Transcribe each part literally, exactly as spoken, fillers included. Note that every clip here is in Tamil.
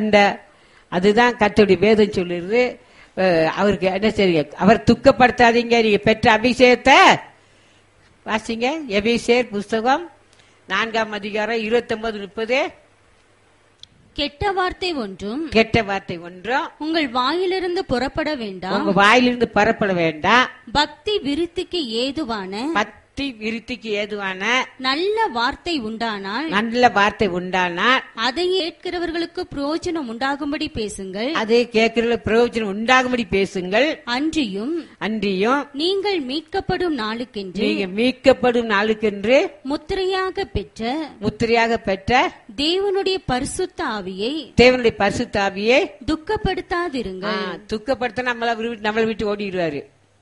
கண்ட. அதுதான் கர்த்தருடைய வேதம் சொல்லிருது. அவருக்கு என்ன செய்யுங்க, அவர் துக்கப்படுத்தாதீங்க, நீங்க பெற்ற அபிஷேகத்தை வாசிங்க. எபேசியர் புஸ்தகம் நான்காம் அதிகாரம் இருபத்தி ஒன்பது முப்பது. கெட்ட வார்த்தை ஒன்றும் கெட்ட வார்த்தை ஒன்றும் உங்கள் வாயிலிருந்து புறப்பட வேண்டாம். உங்க வாயிலிருந்து புறப்பட வேண்டாம். பக்தி விருத்திக்கு ஏதுவான பக்தி விருத்திக்கு ஏதுவான நல்ல வார்த்தை உண்டானால் நல்ல வார்த்தை உண்டானால் அதை கேட்கிறவர்களுக்கு பிரயோஜனம் உண்டாகும்படி பேசுங்கள். அதை கேட்கிற பிரயோஜனம் உண்டாகும்படி பேசுங்கள். அன்றியும் அன்றியும் நீங்கள் மீட்கப்படும் நாளுக்கென்று நீங்க மீட்கப்படும் நாளுக்கென்று முத்திரையாக பெற்ற முத்திரையாக பெற்ற தேவனுடைய பரிசுத்த ஆவியை தேவனுடைய பரிசுத்த ஆவியை துக்கப்படுத்தாதிருங்கள். துக்கப்படுத்த நம்மள நம்மளை விட்டு ஓடிடுவாரு.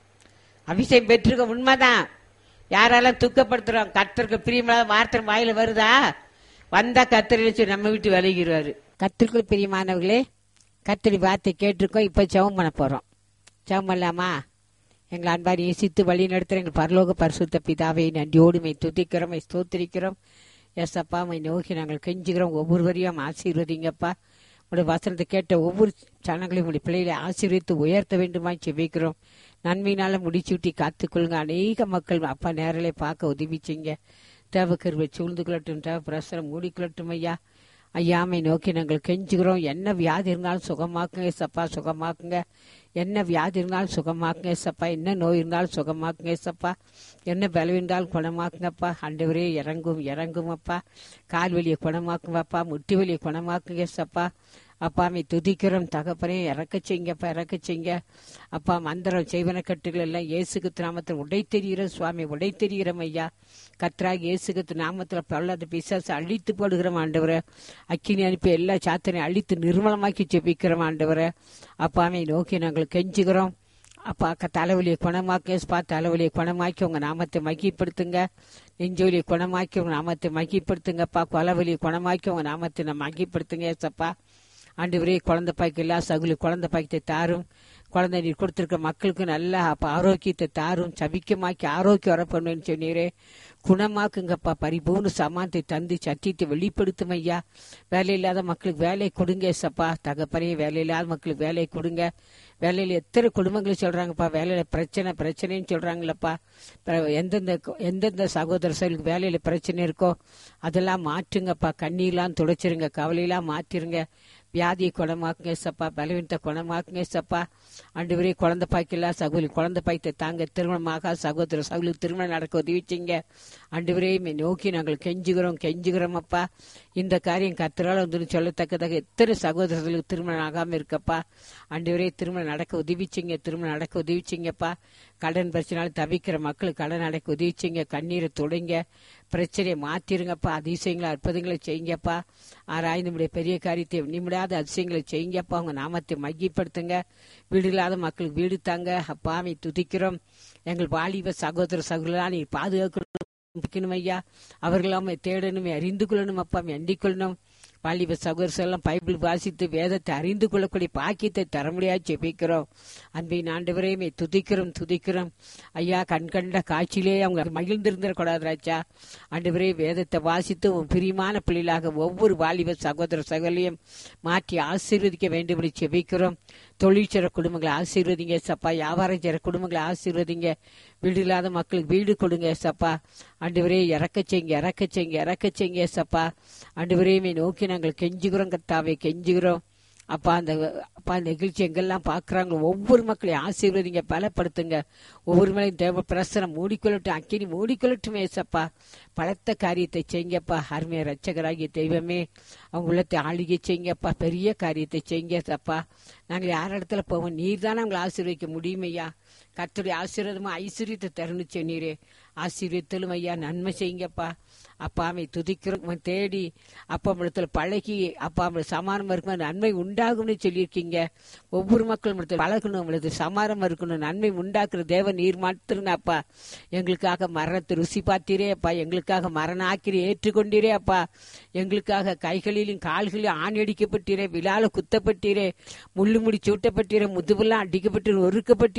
அபிஷேகம் பெற்றிருக்க உண்மைதான். யாரெல்லாம் துக்கப்படுத்துறோம், கர்த்தருக்கு பிரியமான வார்த்தை வாயில வருதா, வந்தா கர்த்தர் நம்ம விட்டு விலகிடுவாரு. கர்த்தருக்கு பிரியமானவர்களே, கர்த்தரி வார்த்தை கேட்டிருக்கோம். இப்ப ஜெபம் பண்ண போறோம். ஜெபம் பண்ணலாமா? எங்களை அன்பாரி நேசித்து வழி நடத்துற எங்கள் பரலோக பரிசுத்த பிதாவை நன்றியோடு மை துதிக்கிறோம், மை ஸ்தோத்திரிக்கிறோம். எஸ் அப்பா, மை நோக்கி நாங்கள் கெஞ்சுகிறோம். ஒவ்வொருவரையும் ஆசீர்வதிங்கப்பா. உங்களுடைய வசனத்தை கேட்ட ஒவ்வொரு சனங்களையும் உங்களுடைய பிள்ளைகளை ஆசீர்வதித்து உயர்த்த வேண்டுமா செபிக்கிறோம். நன்மையினால முடிச்சுட்டி காத்துக்கொள்ளுங்க. அநேக மக்கள் அப்பா நேரலை பார்க்க உதவிச்சிங்க. தேவ கருவை சூழ்ந்து கொள்ளட்டும், தேவ பிரசரம் மூடிக்கொள்ளட்டும். ஐயா ஐயாமை நோக்கி நாங்கள் கெஞ்சுகிறோம். என்ன வியாதி இருந்தாலும் சுகமாக்குங்க சப்பா, சுகமாக்குங்க. என்ன வியாதி இருந்தாலும் சுகமாக்குங்க சப்பா. என்ன நோய் இருந்தாலும் சுகமாக்குங்க சப்பா. என்ன பலம் இருந்தாலும் குணமாக்குங்கப்பா. ஆண்டவரே இறங்கும் இறங்கும் அப்பா. கால் வலியை குணமாக்குங்கப்பா, முட்டி வலியை குணமாக்குங்க சப்பா. அப்பாமை துதிக்கிறோம் தகப்பனே, இறக்க செய்யுங்கப்பா, இறக்க செய்யுங்க அப்பா. மந்திரம் செய்வன கட்டுகள் எல்லாம் இயேசுக்கு நாமத்தில் உடை தெரிகிறோம் சுவாமி, உடை தெரிகிறோம் ஐயா. கர்த்தராகிய இயேசுக்கு நாமத்தில் பொல்லாத பிசாசு அழித்து போடுகிறோம் ஆண்டவரை. அக்கினி அனுப்பி எல்லா சாத்தனையும் அழித்து நிர்மலமாக்கி ஜெபிக்கிறோம் ஆண்டவரை. அப்பாமை நோக்கி நாங்கள் கெஞ்சுகிறோம் அப்பா. தலைவலியை குணமாக்கேஸ்பா, தலைவலியை குணமாக்கி உங்க நாமத்தை மகிப்படுத்துங்க. நெஞ்சொலியை குணமாக்கி உங்க நாமத்தை மகிப்படுத்துங்கப்பா. கொலவலியை குணமாக்கி உங்க நாமத்தை நம்ம மகிப்படுத்துங்க ஏசப்பா. ஆண்டவரே, குழந்தை பாய்க்கு எல்லா சகுலி குழந்தை பாய்க்கத்தை தாரும். குழந்தை நீர் கொடுத்திருக்க மக்களுக்கு நல்ல அப்ப ஆரோக்கியத்தை தாரும். சபிக்கமாக்கி ஆரோக்கியம் வரப்பண்ணுன்னு சொன்னீரே, குணமாக்குங்கப்பா. பரிபூர்ண சமானத்தை தந்து சத்தியத்தை வெளிப்படுத்தும் ஐயா. வேலை இல்லாத மக்களுக்கு வேலை கொடுங்க சப்பா. தகப்பனே, வேலை இல்லாத மக்களுக்கு வேலை கொடுங்க. வேலையில எத்தனை குடும்பங்களை சொல்றாங்கப்பா, வேலையில பிரச்சனை பிரச்சனைன்னு சொல்றாங்களப்பா. எந்தெந்த எந்தெந்த சகோதர செயலுக்கு வேலையில பிரச்சனை இருக்கோ அதெல்லாம் மாற்றுங்கப்பா. கண்ணீர்லாம் துடைச்சிருங்க, கவலையெல்லாம் மாற்றிருங்க. வியாதியை குணமாக்குங்க சப்பா, பலவீனத்தை குணமாக்குங்க சப்பா. ஆண்டவரே, குழந்தை பாய்க்கெல்லாம் சகோதரி குழந்தை பாய்த்தை தாங்க. திருமணமாக சகோதர சகோதரி திருமணம் நடக்க உதவிச்சிங்க ஆண்டவரே. நோக்கி நாங்கள் கெஞ்சுகிறோம் கெஞ்சுகிறோம் அப்பா. இந்த காரியம் கர்த்தரால் வந்து சொல்லத்தக்கதாக எத்தனை சகோதரர்களுக்கு திருமணம் ஆகாம இருக்கப்பா. ஆண்டவரே, திருமணம் நடக்க உதவிச்சிங்க, திருமணம் நடக்க உதவிச்சிங்கப்பா. கடன் பிரச்சனால தவிக்கிற மக்களுக்கு கடன் நடக்க உதவிச்சிங்க. கண்ணீரை தொடங்க, பிரச்சனையை மாத்திருங்கப்பா. அதிசயங்களை அற்புதங்களை செய்யுங்கப்பா. ஆராய்ந்து நம்முடைய பெரிய காரியத்தை நிமிடாத அதிசயங்களை செய்யுங்கப்பா. உங்க நாமத்தை மையப்படுத்துங்க. வீடு இல்லாத மக்களுக்கு வீடு தாங்க அப்பாவை துதிக்கிறோம். எங்கள் வாலிப சகோதர சகோதரா நீ பாதுகாக்கணும் ஐயா. அவர்களாம தேடணுமே, அறிந்து கொள்ளணும் அப்பா, எண்ணிக் கொள்ளணும். வாலிப சகோதரெல்லாம் பைபிள் வாசித்து வேதத்தை அறிந்து கொள்ளக்கூடிய பாக்கியத்தை தர முடியாது ஜெபிக்கிறோம். அன்பின் ஆண்டவரையுமே துதிக்கிறோம் துதிக்கிறோம் ஐயா. கண்கண்ட காட்சியிலே அவங்க மகிழ்ந்திருந்திடக்கூடாது ராஜா. ஆண்டவரே, வேதத்தை வாசித்து உன் பிரியமான பிள்ளைகளாக ஒவ்வொரு வாலிப சகோதர சகோதரியும் மாற்றி ஆசீர்வதிக்க வேண்டும் என்று ஜெபிக்கிறோம். தொழில் செய்கிற குடும்பங்களை ஆசீர்வதிங்க சப்பா. வியாபாரம் செய்கிற குடும்பங்களை ஆசீர்வதிங்க. வீடு இல்லாத மக்களுக்கு வீடு கொடுங்க சப்பா. ஆண்டவரே, இறக்க செய்யுங்க இறக்க செய்யுங்க இறக்க செய்யுங்க சப்பா. ஆண்டவரையுமே நோக்கி நாங்கள் கெஞ்சுகிறோம் கர்த்தாவே, கெஞ்சுகிறோம் அப்பா. அந்த அப்பா நிகழ்ச்சி எங்கெல்லாம் பாக்குறாங்க ஒவ்வொரு மக்களையும் ஆசீர்வதிங்க, பலப்படுத்துங்க. ஒவ்வொரு மலையும் தேவ பிரசனம் மூடிக்கொள்ளட்டும், அக்கினி மூடிக்கொள்ளட்டும் ஏசப்பா. பலத்த காரியத்தை செய்யுங்கப்பா. அருமைய ரட்சகராகிய தெய்வமே, அவங்க உள்ளத்தை ஆளுகை செய்யுங்கப்பா. பெரிய காரியத்தை செய்யுங்க சப்பா. நாங்கள் யார் இடத்துல போவோம், நீர் தானே அவங்களை ஆசீர்வதிக்க முடியும் ஐயா. கர்த்தருடைய ஆசீர்வாதமா ஐஸ்வர்யத்தை தருணுச்சு நீரே. ஆசீர்வதித்தலும் ஐயா, நன்மை செய்யுங்கப்பா. அப்பாமை துதிக்கிறோம் தேடி அப்பா இடத்துல பழகி அப்பா சமானம் இருக்கணும், நன்மை உண்டாகும்னு சொல்லியிருக்கீங்க. ஒவ்வொரு மக்களும் இடத்துல பழகணும், உங்களுக்கு சமாரம் இருக்கணும், நன்மை உண்டாக்குற தேவன் நீர் மாத்திருங்க அப்பா. எங்களுக்காக மரணத்தை ருசி பார்த்தீரே அப்பா. எங்களுக்காக மரண ஆக்கிரி ஏற்றுக்கொண்டீரே அப்பா. எங்களுக்காக கைகளிலும் கால்களிலும் ஆணி அடிக்கப்பட்டீரே, விழால குத்தப்பட்டீரே, முள்ளு முடி சூட்டப்பட்டீரே, முதுவெல்லாம் அடிக்கப்பட்டு ஒருக்கப்பட்டீரே தக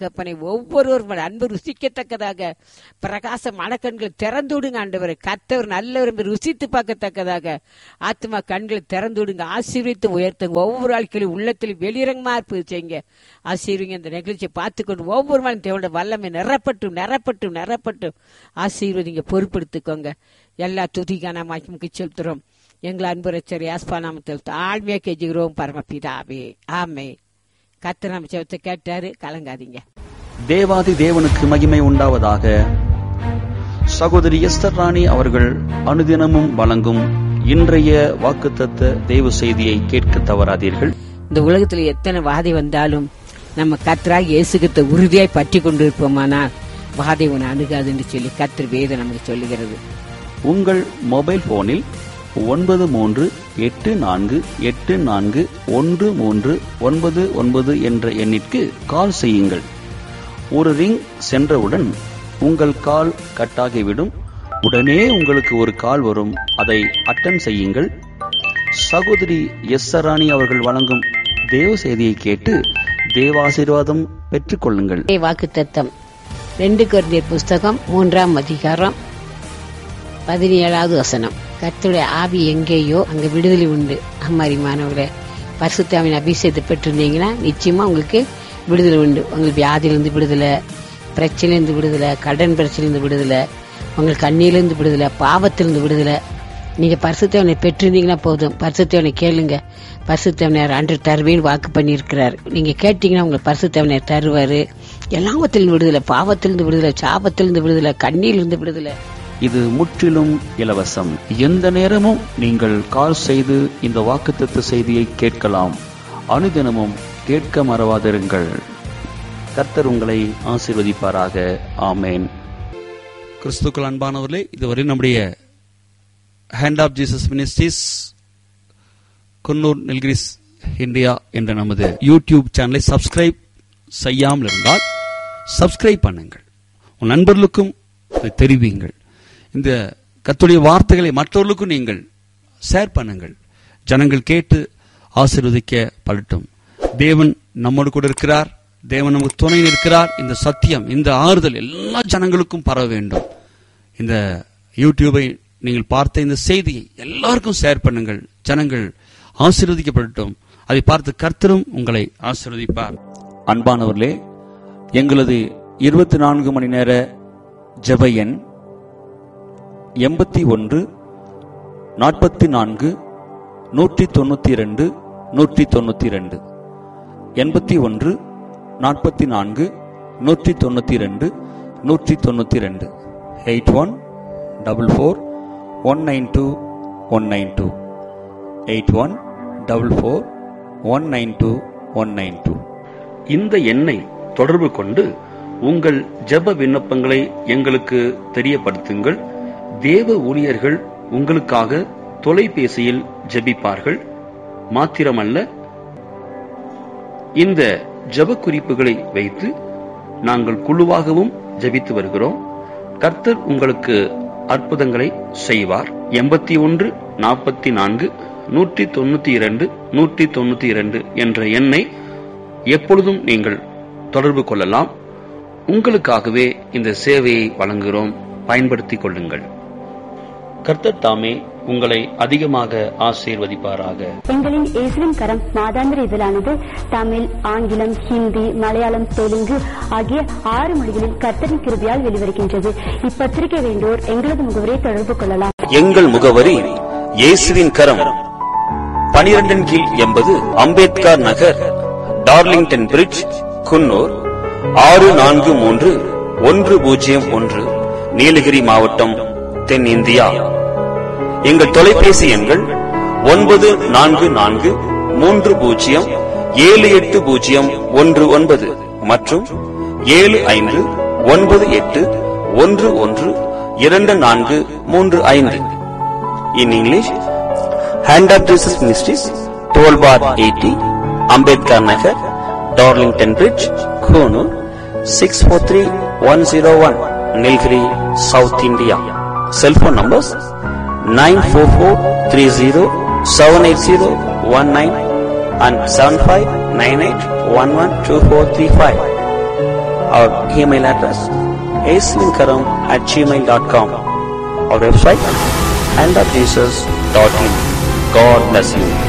தகப்பனை ஒவ்வொருவரும் அன்பு ருசிக்கத்தக்கதாக பிரகாச மனக்கண்களை திறந்து விடுங்க ஆண்டவரை. கர்த்தர் நல்லவர் என்று ருசித்து பார்க்கத்தக்கதாக ஆத்மா கண்களை திறந்து விடுங்க. ஆசீர்வித்து உயர்த்துங்க. ஒவ்வொரு ஆட்களையும் உள்ளத்தில் வெளியிறங்கமா இருப்பது செய்யுங்க. ஆசீர்வங்க. இந்த நிகழ்ச்சியை பார்த்துக்கொண்டு ஒவ்வொரு நாளும் தேவனுடைய வல்லமை நிறப்பட்டும் நிறப்பட்டும் நிறப்பட்டும் ஆசீர்வதிங்க. பொறுப்படுத்திக்கோங்க. எல்லா துதிக்கான மாய்க்கு செலுத்துறோம். எங்களை அன்பு ரட்சகர் யாஸ்பா நாமத்தில் தாழ்மையா கெஞ்சுகிறோம் பரமபிதாவே. ஆமே. கர்த்தர் நம்ம ஜெபத்தை கேட்டாரு. கலங்காதீங்க. தேவாதி தேவனுக்கு மகிமை உண்டாவதாக. சகோதரி எஸ்தர் ராணி அவர்கள் அனுதினமும் வழங்கும் இன்றைய வாக்குத்தத்த தேவ செய்தியை கேட்க தவறாதீர்கள். இந்த உலகத்துல எத்தனை வாதை வந்தாலும் நம்ம கர்த்தராகிய இயேசு கிறிஸ்துவை உறுதியாய் பற்றி கொண்டு இருப்போமானால் வாதை உன்னை அணுகாதுன்னு சொல்லி கர்த்தர் வேதம் நமக்கு சொல்லுகிறது. உங்கள் மொபைல் போனில் ஒன்பது மூன்று எட்டு நான்கு எட்டு நான்கு ஒன்று மூன்று ஒன்பது ஒன்பது என்ற எண்ணிற்கு கால் செய்யுங்கள். ஒரு ரிங் சென்றவுடன் உங்கள் கால் கட்டாகிவிடும். உடனே உங்களுக்கு ஒரு கால் வரும். அதை அட்டன் செய்யுங்கள். சகோதரி எஸ் ராணி அவர்கள் வழங்கும் தேவ செய்தியை கேட்டு தேவாசீர்வாதம் பெற்றுக் கொள்ளுங்கள். வாக்குத்தத்தம் ரெண்டு கொரிந்தியர் புஸ்தகம் மூன்றாம் அதிகாரம் பதினேழாவது வசனம். கர்த்தருடைய ஆவி எங்கேயோ அங்க விடுதலை உண்டு. அம்மாரிமானவர்களே, பரிசுத்தாவின் அபிஷேகத்தை பெற்றிருந்தீங்கன்னா நிச்சயமா உங்களுக்கு விடுதலை உண்டு. உங்களுக்கு வியாதியிலிருந்து விடுதலை, பிரச்சனையிலிருந்து விடுதலை, கடன் பிரச்சனையிலிருந்து விடுதலை, உங்களுக்கு கண்ணியிலிருந்து விடுதலை, பாவத்திலிருந்து விடுதலை. நீங்க பரிசுத்தவனை பெற்றிருந்தீங்கன்னா போதும். பரிசுத்தவனை கேளுங்க. பரிசுத்தவனர் அன்று தருவேன்னு வாக்கு பண்ணியிருக்கிறார். நீங்க கேட்டீங்கன்னா உங்களுக்கு பரிசுத்தவனர் தருவாரு. எல்லாவத்திலிருந்து விடுதலை, பாவத்திலிருந்து விடுதலை, சாபத்திலிருந்து விடுதலை, கண்ணியிலிருந்து விடுதலை. இது முற்றிலும் இலவசம். எந்த நேரமும் நீங்கள் கால் செய்து இந்த வாக்குத்தத்த செய்தியை கேட்கலாம். அனுதினமும் கேட்க மறவாதிருங்கள். கர்த்தர் உங்களை ஆசீர்வதிப்பாராக. ஆமேன். கிறிஸ்துக்கள் அன்பானவர்களே, இதுவரை நம்முடைய hand of Jesus ministries Coonoor Nilgiris India என்ற நமது யூடியூப் சேனலை சப்ஸ்கிரைப் செய்யாமல் இருந்தால் சப்ஸ்கிரைப் பண்ணுங்கள். உன் நண்பர்களுக்கும் தெரிவிங்கள். இந்த கர்த்தருடைய வார்த்தைகளை மற்றவர்களுக்கும் நீங்கள் ஷேர் பண்ணுங்கள். ஜனங்கள் கேட்டு ஆசீர்வதிக்க படட்டும். தேவன் நம்மோடு கூட இருக்கிறார். தேவன் நமக்கு துணை இருக்கிறார். இந்த சத்தியம், இந்த ஆறுதல் எல்லா ஜனங்களுக்கும் பரவ வேண்டும். இந்த யூடியூபை நீங்கள் பார்த்த இந்த செய்தியை எல்லாருக்கும் ஷேர் பண்ணுங்கள். ஜனங்கள் ஆசீர்வதிக்கப்படட்டும். அதை பார்த்து கர்த்தரும் உங்களை ஆசீர்வதிப்பார். அன்பானவர்களே, எங்களது இருபத்தி நான்கு மணி நேர ஜெப எண் எண்பத்தி ஒன்று நாற்பத்தி நான்கு நூற்றி தொண்ணூத்தி இரண்டு நூற்றி தொண்ணூத்தி இரண்டு எண்பத்தி ஒன்று நாற்பத்தி நான்கு நூற்றி தொண்ணூத்தி இரண்டு நூற்றி தொண்ணூத்தி இரண்டு eight one double four one nine two one nine two eight one double four one nine two one nine two. இந்த எண்ணை தொடர்பு கொண்டு உங்கள் ஜெப விண்ணப்பங்களை எங்களுக்கு தெரியப்படுத்துங்கள். தேவ ஊழியர்கள் உங்களுக்காக தொலைபேசியில் ஜெபிப்பார்கள். மாத்திரமல்ல, இந்த ஜெப குறிப்புகளை வைத்து நாங்கள் குழுவாகவும் ஜெபித்து வருகிறோம். கர்த்தர் உங்களுக்கு அற்புதங்களை செய்வார். எண்பத்தி ஒன்று நாற்பத்தி நான்கு நூற்றி தொண்ணூத்தி இரண்டு நூற்றி தொண்ணூத்தி இரண்டு என்ற எண்ணை எப்பொழுதும் நீங்கள் தொடர்பு கொள்ளலாம். உங்களுக்காகவே இந்த சேவையை வழங்குகிறோம். பயன்படுத்திக் கொள்ளுங்கள். கர்த்தர் தாமே உங்களை அதிகமாக ஆசீர்வதிப்பாராக. எங்களின் இயேசுவின் கரம் மாதாந்திர இதழானது தமிழ், ஆங்கிலம், ஹிந்தி, மலையாளம், தெலுங்கு ஆகிய ஆறு மொழிகளில் கர்த்தரின் கிருபையால் வெளிவருகின்றது. இப்பத்திரிகை வேண்டோர் எங்களது முகவரியை தொடர்பு கொள்ளலாம். எங்கள் முகவரி இயேசுவின் கரம், பனிரெண்டின் கீழ் எண்பது அம்பேத்கர் நகர், டார்லிங்டன் பிரிட்ஜ், குன்னூர் ஆறு நான்கு மூன்று ஒன்று பூஜ்ஜியம் ஒன்று, நீலகிரி மாவட்டம், தென்னிந்தியா. எங்கள் தொலைபேசி எண்கள் ஒன்பது நான்கு நான்கு மூன்று பூஜ்ஜியம் ஏழு எட்டு பூஜ்ஜியம் ஒன்று ஒன்பது மற்றும் ஏழு ஐந்து ஒன்பது எட்டு ஒன்று ஒன்று இரண்டு நான்கு மூன்று ஐந்து. In English, hand of Jesus ministries, twelve bar eighty, Ambedkar Nagar, Darlington bridge, Coonoor six four three one zero one, Nilgiri, south India. Cellphone numbers nine four four three zero seven eight zero one nine and seven five nine eight one one two four three five. our email address asvinkaram at gmail dot com, our website and of jesus dot in. God bless you.